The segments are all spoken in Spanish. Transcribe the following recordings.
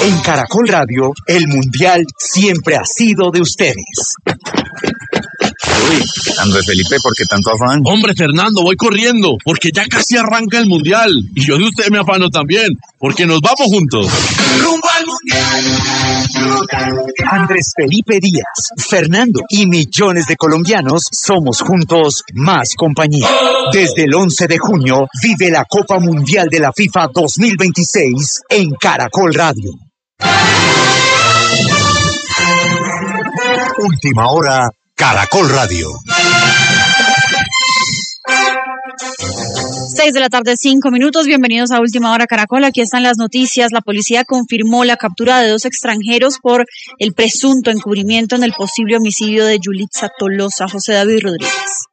En Caracol Radio, el Mundial siempre ha sido de ustedes. Uy, Andrés Felipe, ¿por qué tanto afán? Hombre, Fernando, voy corriendo, porque ya casi arranca el Mundial. Y yo de usted me afano también, porque nos vamos juntos. ¡Rumbo al Mundial! Andrés Felipe Díaz, Fernando y millones de colombianos somos juntos más compañía. Desde el 11 de junio, vive la Copa Mundial de la FIFA 2026 en Caracol Radio. Última hora, Caracol Radio. 6:05 p.m. Bienvenidos a Última Hora Caracol. Aquí están las noticias. La policía confirmó la captura de 2 extranjeros por el presunto encubrimiento en el posible homicidio de Yulitza Tolosa. José David Rodríguez.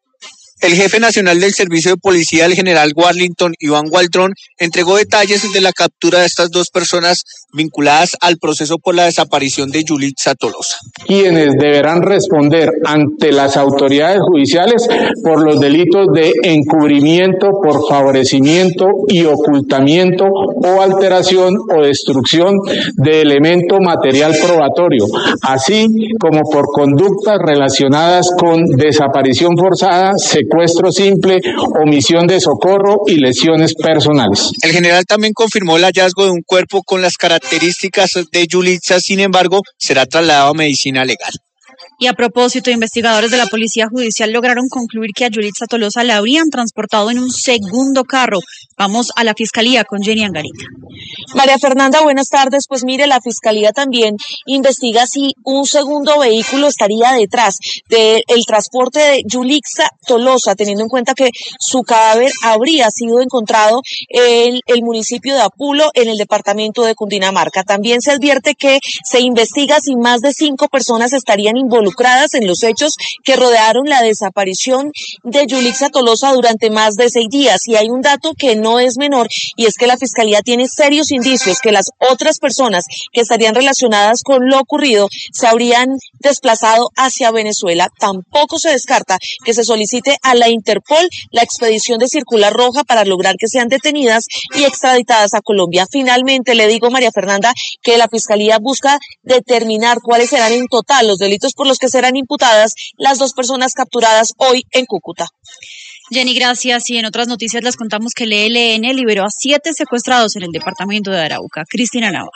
El jefe nacional del Servicio de Policía, el general Warlington Iván Waltrón, entregó detalles de la captura de estas 2 personas vinculadas al proceso por la desaparición de Yulitza Tolosa. Quienes deberán responder ante las autoridades judiciales por los delitos de encubrimiento por favorecimiento y ocultamiento o alteración o destrucción de elemento material probatorio, así como por conductas relacionadas con desaparición forzada, secuestro simple, omisión de socorro y lesiones personales. El general también confirmó el hallazgo de un cuerpo con las características de Yulitza, sin embargo, será trasladado a medicina legal. Y a propósito, investigadores de la Policía Judicial lograron concluir que a Yulitza Tolosa la habrían transportado en un segundo carro. Vamos a la Fiscalía con Jenny Angarita. María Fernanda, buenas tardes. Pues mire, la Fiscalía también investiga si un segundo vehículo estaría detrás del transporte de Yulitza Tolosa, teniendo en cuenta que su cadáver habría sido encontrado en el municipio de Apulo, en el departamento de Cundinamarca. También se advierte que se investiga si más de 5 personas estarían involucradas en los hechos que rodearon la desaparición de Yulitza Tolosa durante más de 6 días. Y hay un dato que no es menor, y es que la Fiscalía tiene serios indicios que las otras personas que estarían relacionadas con lo ocurrido se habrían desplazado hacia Venezuela. Tampoco se descarta que se solicite a la Interpol la expedición de circular roja para lograr que sean detenidas y extraditadas a Colombia. Finalmente, le digo, María Fernanda, que la Fiscalía busca determinar cuáles serán en total los delitos por los que serán imputadas las 2 personas capturadas hoy en Cúcuta. Jenny, gracias. Y en otras noticias les contamos que el ELN liberó a 7 secuestrados en el departamento de Arauca. Cristina Navarro.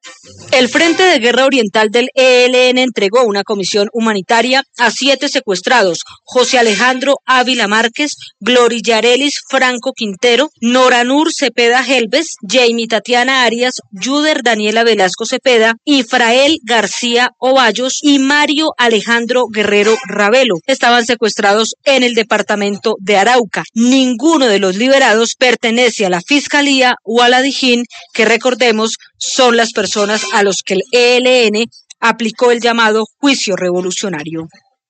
El Frente de Guerra Oriental del ELN entregó una comisión humanitaria a 7 secuestrados: José Alejandro Ávila Márquez, Glory Yarelis Franco Quintero, Noranur Cepeda Helves, Jamie Tatiana Arias, Yuder Daniela Velasco Cepeda, Ifrael García Ovallos y Mario Alejandro Guerrero Ravelo. Estaban secuestrados en el departamento de Arauca. Ninguno de los liberados pertenece a la Fiscalía o a la Dijín, que recordemos son las personas a los que el ELN aplicó el llamado juicio revolucionario.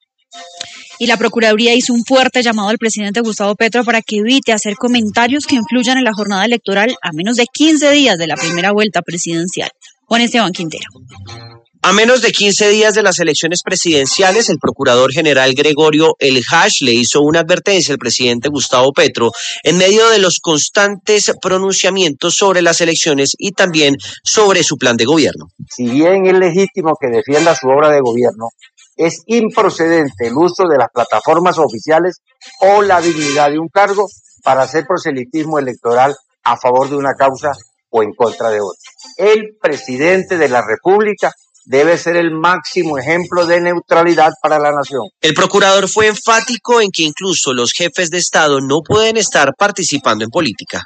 Y la Procuraduría hizo un fuerte llamado al presidente Gustavo Petro para que evite hacer comentarios que influyan en la jornada electoral a menos de 15 días de la primera vuelta presidencial. Juan Esteban Quintero. A menos de 15 días de las elecciones presidenciales, el procurador general Gregorio El Hash le hizo una advertencia al presidente Gustavo Petro en medio de los constantes pronunciamientos sobre las elecciones y también sobre su plan de gobierno. Si bien es legítimo que defienda su obra de gobierno, es improcedente el uso de las plataformas oficiales o la dignidad de un cargo para hacer proselitismo electoral a favor de una causa o en contra de otra. El presidente de la República debe ser el máximo ejemplo de neutralidad para la nación. El procurador fue enfático en que incluso los jefes de Estado no pueden estar participando en política.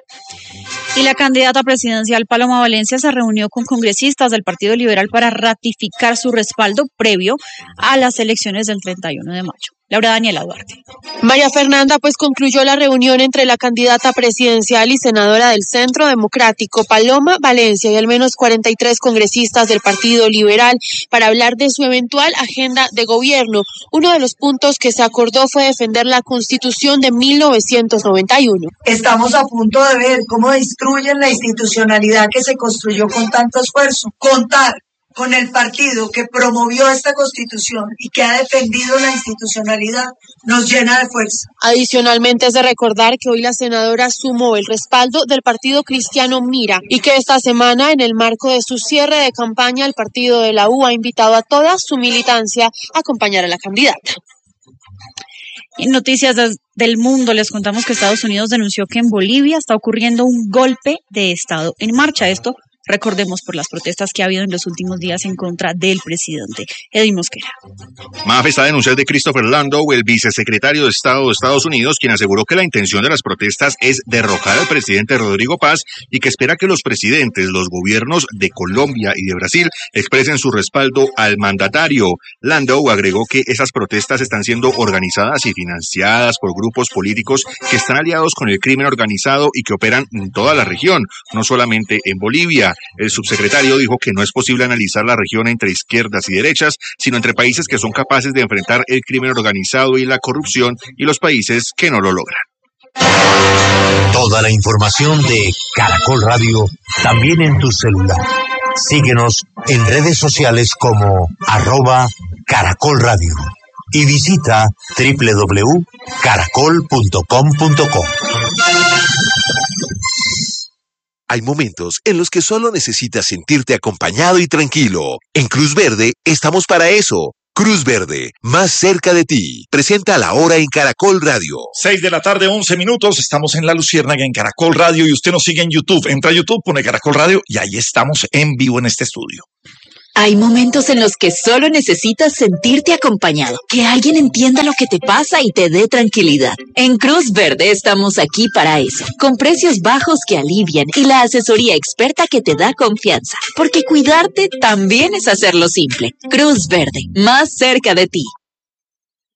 Y la candidata presidencial Paloma Valencia se reunió con congresistas del Partido Liberal para ratificar su respaldo previo a las elecciones del 31 de mayo. Laura Daniela Duarte. María Fernanda, pues concluyó la reunión entre la candidata presidencial y senadora del Centro Democrático, Paloma Valencia, y al menos 43 congresistas del Partido Liberal para hablar de su eventual agenda de gobierno. Uno de los puntos que se acordó fue defender la Constitución de 1991. Estamos a punto de ver cómo destruyen la institucionalidad que se construyó con tanto esfuerzo. Contar con el partido que promovió esta Constitución y que ha defendido la institucionalidad nos llena de fuerza. Adicionalmente, es de recordar que hoy la senadora sumó el respaldo del partido cristiano Mira y que esta semana, en el marco de su cierre de campaña, el partido de la U ha invitado a toda su militancia a acompañar a la candidata. En noticias del mundo les contamos que Estados Unidos denunció que en Bolivia está ocurriendo un golpe de Estado en marcha. Esto, recordemos, por las protestas que ha habido en los últimos días en contra del presidente. Edwin Mosquera. MAF está denunciando de Christopher Landau, el vicesecretario de Estado de Estados Unidos, quien aseguró que la intención de las protestas es derrocar al presidente Rodrigo Paz y que espera que los presidentes, los gobiernos de Colombia y de Brasil expresen su respaldo al mandatario. Landau agregó que esas protestas están siendo organizadas y financiadas por grupos políticos que están aliados con el crimen organizado y que operan en toda la región, no solamente en Bolivia. El subsecretario dijo que no es posible analizar la región entre izquierdas y derechas, sino entre países que son capaces de enfrentar el crimen organizado y la corrupción y los países que no lo logran. Toda la información de Caracol Radio también en tu celular. Síguenos en redes sociales como @Caracol Radio y visita www.caracol.com.co. Hay momentos en los que solo necesitas sentirte acompañado y tranquilo. En Cruz Verde estamos para eso. Cruz Verde, más cerca de ti. Presenta La Hora en Caracol Radio. 6 de la tarde, 11 minutos. Estamos en La Luciérnaga en Caracol Radio y usted nos sigue en YouTube. Entra a YouTube, pone Caracol Radio y ahí estamos en vivo en este estudio. Hay momentos en los que solo necesitas sentirte acompañado, que alguien entienda lo que te pasa y te dé tranquilidad. En Cruz Verde estamos aquí para eso, con precios bajos que alivian y la asesoría experta que te da confianza, porque cuidarte también es hacerlo simple. Cruz Verde, más cerca de ti.